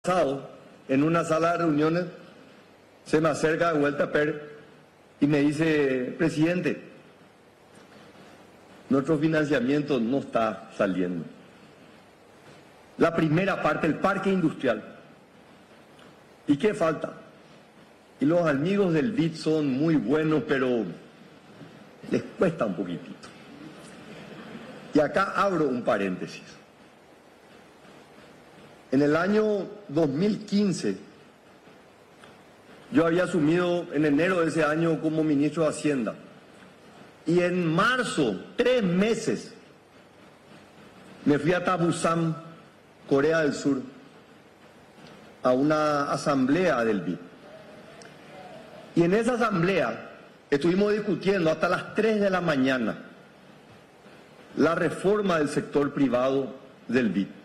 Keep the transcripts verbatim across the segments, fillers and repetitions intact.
En una sala de reuniones se me acerca de vuelta Per y me dice: presidente, nuestro financiamiento no está saliendo. La primera parte, el parque industrial. ¿Y qué falta? Y los amigos del B I D son muy buenos, pero les cuesta un poquitito. Y acá abro un paréntesis. En el año dos mil quince, yo había asumido en enero de ese año como ministro de Hacienda. Y en marzo, tres meses, me fui a Tabusan, Corea del Sur, a una asamblea del B I D. Y en esa asamblea estuvimos discutiendo hasta las tres de la mañana la reforma del sector privado del B I D.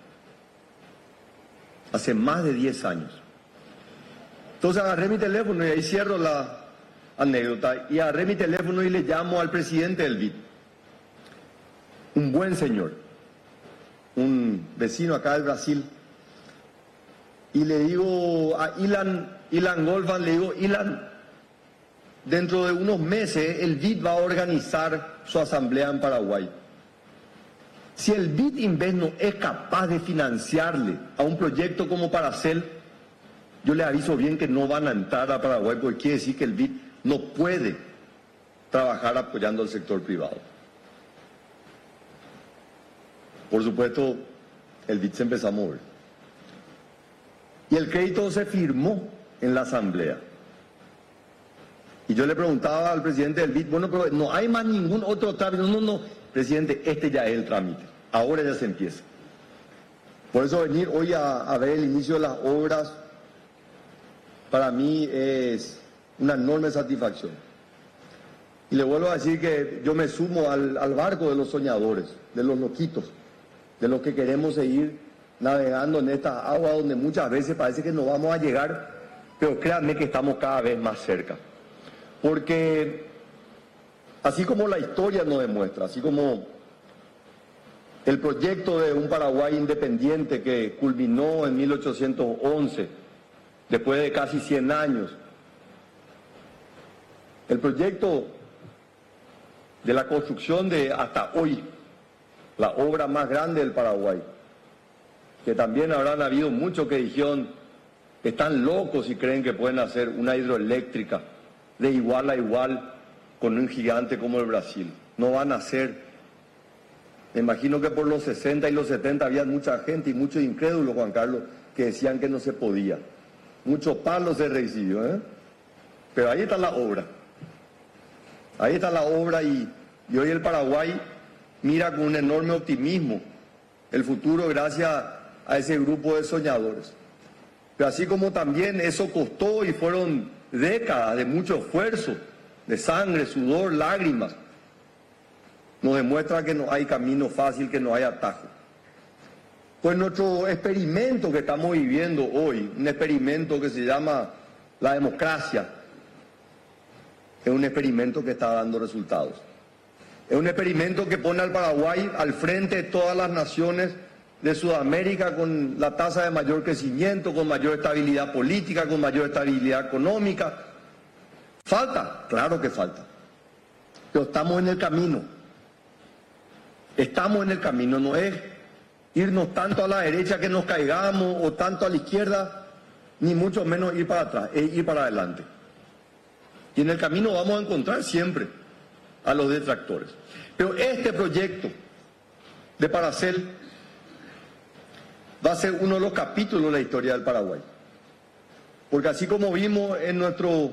Hace más de diez años. Entonces agarré mi teléfono y ahí cierro la anécdota, y agarré mi teléfono y le llamo al presidente del B I D, un buen señor, un vecino acá del Brasil, y le digo a Ilan, Ilan Golfan, le digo: Ilan, dentro de unos meses el B I D va a organizar su asamblea en Paraguay. Si el B I D Invest no es capaz de financiarle a un proyecto como Paracel, yo le aviso bien que no van a entrar a Paraguay, porque quiere decir que el B I D no puede trabajar apoyando al sector privado. Por supuesto, el B I D se empezó a mover. Y el crédito se firmó en la asamblea. Y yo le preguntaba al presidente del B I D: bueno, pero no hay más ningún otro trámite. No, no, no. Presidente, este ya es el trámite, ahora ya se empieza. Por eso venir hoy a, a ver el inicio de las obras, para mí es una enorme satisfacción. Y le vuelvo a decir que yo me sumo al, al barco de los soñadores, de los loquitos, de los que queremos seguir navegando en esta agua donde muchas veces parece que no vamos a llegar, pero créanme que estamos cada vez más cerca. Porque así como la historia nos demuestra, así como el proyecto de un Paraguay independiente que culminó en mil ochocientos once, después de casi cien años, el proyecto de la construcción de hasta hoy, la obra más grande del Paraguay, que también habrán habido muchos que dijeron: están locos si creen que pueden hacer una hidroeléctrica de igual a igual con un gigante como el Brasil. No van a ser. Me imagino que por los sesenta y los setenta había mucha gente y muchos incrédulos, Juan Carlos, que decían que no se podía. Mucho palo se recibió, ¿eh? Pero ahí está la obra. Ahí está la obra y, y hoy el Paraguay mira con un enorme optimismo el futuro gracias a ese grupo de soñadores. Pero así como también eso costó y fueron décadas de mucho esfuerzo, de sangre, sudor, lágrimas, nos demuestra que no hay camino fácil, que no hay atajo. Pues nuestro experimento que estamos viviendo hoy, un experimento que se llama la democracia, es un experimento que está dando resultados. Es un experimento que pone al Paraguay al frente de todas las naciones de Sudamérica con la tasa de mayor crecimiento, con mayor estabilidad política, con mayor estabilidad económica. ¿Falta? Claro que falta. Pero estamos en el camino. Estamos en el camino. No es irnos tanto a la derecha que nos caigamos o tanto a la izquierda, ni mucho menos ir para atrás, es ir para adelante. Y en el camino vamos a encontrar siempre a los detractores. Pero este proyecto de Paracel va a ser uno de los capítulos de la historia del Paraguay. Porque así como vimos en nuestro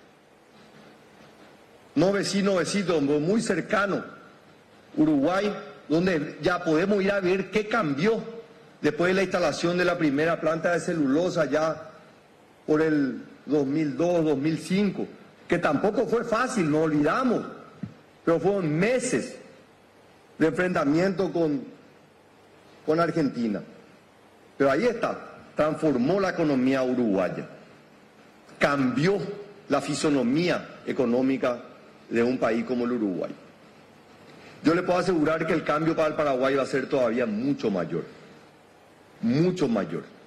no vecino vecino, muy cercano, Uruguay, donde ya podemos ir a ver qué cambió después de la instalación de la primera planta de celulosa ya por el dos mil dos, dos mil cinco, que tampoco fue fácil, no olvidamos, pero fueron meses de enfrentamiento con, con Argentina. Pero ahí está, transformó la economía uruguaya, cambió la fisonomía económica de un país como el Uruguay. Yo le puedo asegurar que el cambio para el Paraguay va a ser todavía mucho mayor, mucho mayor.